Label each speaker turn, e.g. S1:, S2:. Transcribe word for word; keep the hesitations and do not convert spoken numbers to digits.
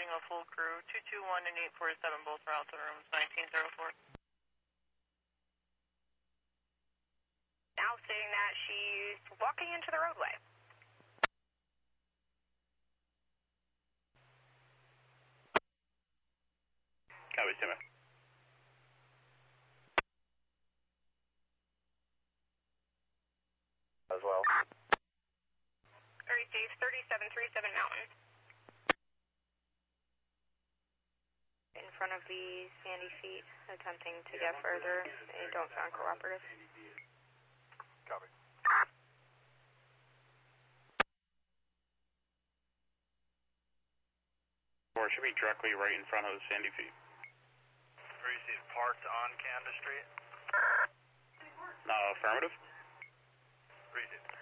S1: requesting a full crew. two two one and eight four seven, both are out to rooms nineteen oh four.
S2: Now stating that she's walking into the roadway.
S3: Copy, Simmer. As well.
S2: Very safe, thirty-seven thirty-seven Mountain. In front of the Sandy Feet, attempting to get further. They don't sound cooperative.
S3: Copy. Or should be directly right in front of the Sandy Feet.
S4: Receive parked on Candace Street.
S3: Uh, affirmative.
S4: Receive.